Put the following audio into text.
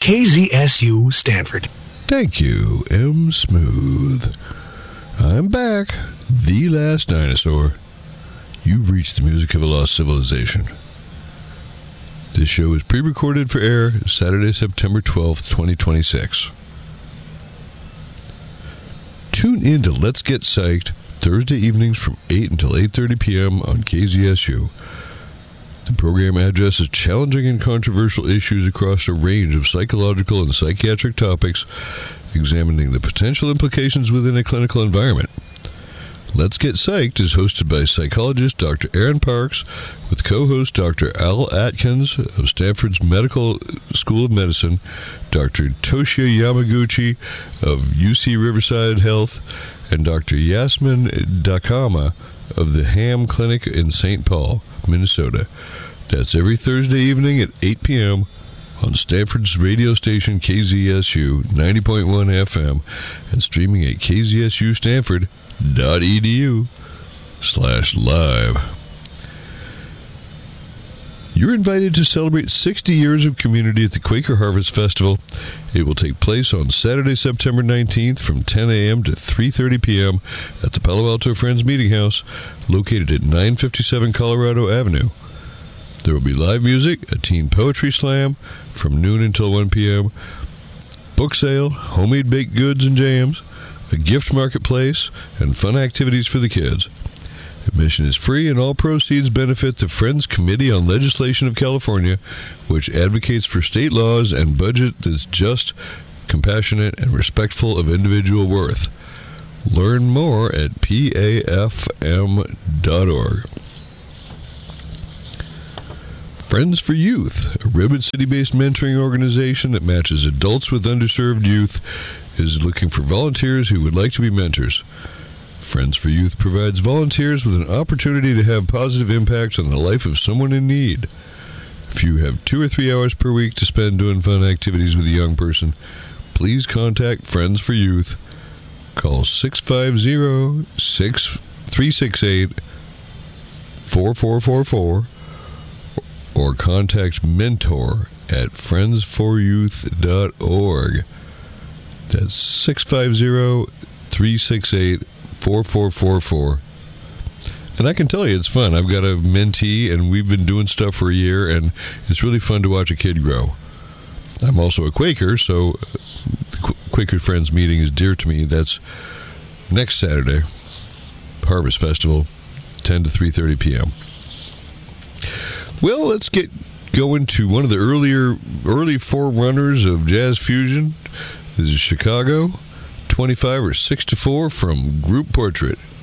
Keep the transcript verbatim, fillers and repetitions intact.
K Z S U Stanford. Thank you, M. Smooth. I'm back, the last dinosaur. You've reached the music of a lost civilization. This show is pre-recorded for air Saturday, September twelfth, twenty twenty-six. Tune in to Let's Get Psyched Thursday evenings from eight until eight thirty p.m. on K Z S U. The program addresses challenging and controversial issues across a range of psychological and psychiatric topics, examining the potential implications within a clinical environment. Let's Get Psyched is hosted by psychologist Doctor Aaron Parks with co-host Doctor Al Atkins of Stanford's Medical School of Medicine, Doctor Toshia Yamaguchi of U C Riverside Health, and Doctor Yasmin Dakama of the Ham Clinic in Saint Paul, Minnesota. That's every Thursday evening at eight p.m. on Stanford's radio station K Z S U ninety point one F M and streaming at k z s u stanford dot e d u slash live. You're invited to celebrate sixty years of community at the Quaker Harvest Festival. It will take place on Saturday, September nineteenth from ten a.m. to three thirty p.m. at the Palo Alto Friends Meeting House, located at nine fifty-seven Colorado Avenue. There will be live music, a teen poetry slam from noon until one p.m., book sale, homemade baked goods and jams, a gift marketplace, and fun activities for the kids. Admission is free, and all proceeds benefit the Friends Committee on Legislation of California, which advocates for state laws and budget that's just, compassionate, and respectful of individual worth. Learn more at p a f m dot org. Friends for Youth, a Redwood City-based mentoring organization that matches adults with underserved youth, is looking for volunteers who would like to be mentors. Friends for Youth provides volunteers with an opportunity to have positive impact on the life of someone in need. If you have two or three hours per week to spend doing fun activities with a young person, please contact Friends for Youth. Call six five zero, three six eight, four four four four or contact Mentor at friends for youth dot org. That's six five zero, three six eight, four four four four. And I can tell you, it's fun. I've got a mentee, and we've been doing stuff for a year, and it's really fun to watch a kid grow. I'm also a Quaker, so the Quaker Friends meeting is dear to me. That's next Saturday, Harvest Festival, ten to three thirty p.m. Well, let's get going to one of the earlier, early forerunners of jazz fusion. This is Chicago, twenty-five or six to four from Group Portrait.